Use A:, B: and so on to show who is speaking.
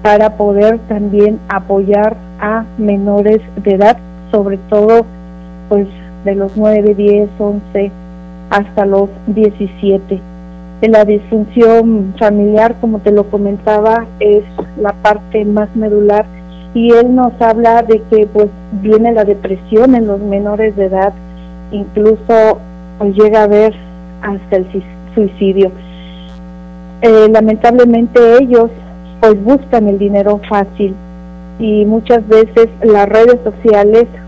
A: para poder también apoyar a menores de edad, sobre todo pues de los 9, 10, 11 hasta los 17. La disfunción familiar, como te lo comentaba, es la parte más medular, y él nos habla de que pues viene la depresión en los menores de edad, incluso pues llega a haber hasta el suicidio. Lamentablemente ellos pues buscan el dinero fácil, y muchas veces las redes sociales